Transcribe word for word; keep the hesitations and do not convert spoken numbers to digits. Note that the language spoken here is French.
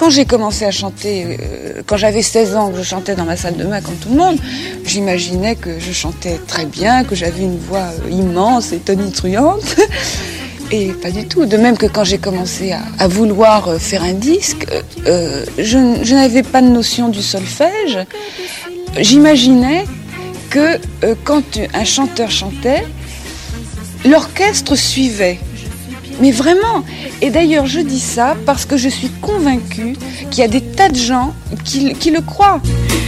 quand j'ai commencé à chanter, euh, quand j'avais seize ans, que je chantais dans ma salle de bain comme tout le monde, j'imaginais que je chantais très bien, que j'avais une voix euh, immense et tonitruante. Et pas du tout. De même que quand j'ai commencé à, à vouloir faire un disque, euh, je, je n'avais pas de notion du solfège. J'imaginais que euh, quand un chanteur chantait, l'orchestre suivait. Mais vraiment. Et d'ailleurs, je dis ça parce que je suis convaincue qu'il y a des tas de gens qui, qui le croient.